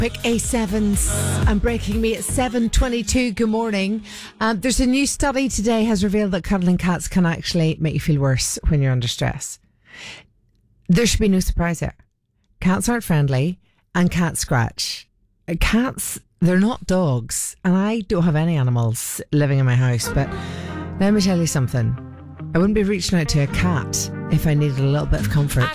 Pick A7s and breaking me at 7:22. Good morning. There's a new study today has revealed that cuddling cats can actually make you feel worse when you're under stress. There should be no surprise there. Cats aren't friendly and cats scratch. Cats, they're not dogs, and I don't have any animals living in my house, but let me tell you something. I wouldn't be reaching out to a cat if I needed a little bit of comfort.